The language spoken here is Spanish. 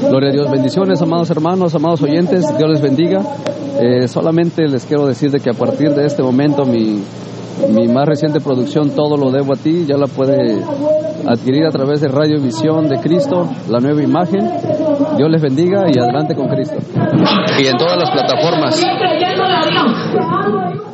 Gloria a Dios. Bendiciones, amados hermanos, amados oyentes. Dios les bendiga. Solamente les quiero decir de que a partir de este momento mi más reciente producción, Todo lo debo a ti, ya la puede adquirir a través de Radio Visión de Cristo, la nueva imagen. Dios les bendiga y adelante con Cristo. Y en todas las plataformas.